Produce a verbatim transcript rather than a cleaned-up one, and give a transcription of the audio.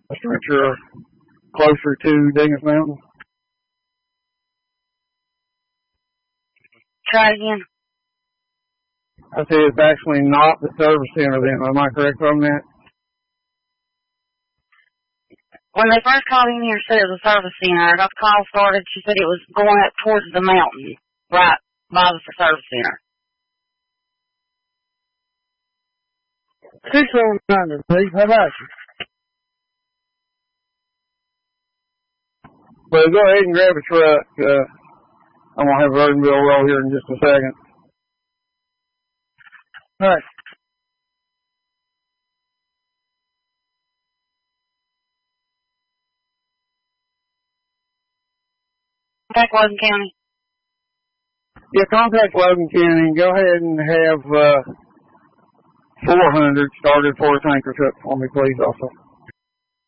Stretcher closer to Dingus Mountain. Try it again. I say it's actually not the service center then. Am I correct on that? When they first called in here, said it was a service center. I got the call started. She said it was going up towards the mountain, right by the service center. six oh nine, please. How about you? Well, go ahead and grab a truck. Uh, I'm going to have Verdenville roll here in just a second. All right. Contact Logan County. Yeah, contact Logan County and go ahead and have uh, four hundred started for a tanker truck for me, please, also.